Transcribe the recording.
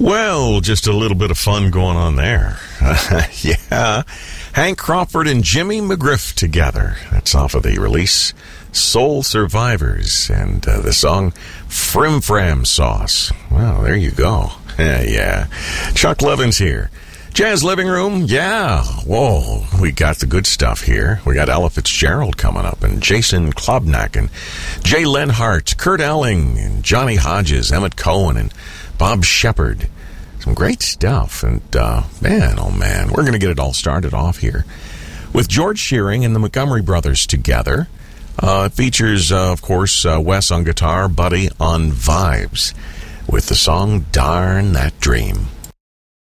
Well, just a little bit of fun going on there. Yeah. Hank Crawford and Jimmy McGriff together. That's off of the release Soul Survivors, and the song Frim Fram Sauce. Well, there you go. Yeah. Chuck Levin's here. Jazz Living Room, yeah. Whoa, we got the good stuff here. We got Ella Fitzgerald coming up, and Jason Klobnak, and Jay Lenhart, Kurt Elling, and Johnny Hodges, Emmett Cohen, and Bob Shepard. Some great stuff. And, man, oh man, we're going to get it all started off here with George Shearing and the Montgomery Brothers together. It features, of course, Wes on guitar, Buddy on vibes, with the song Darn That Dream.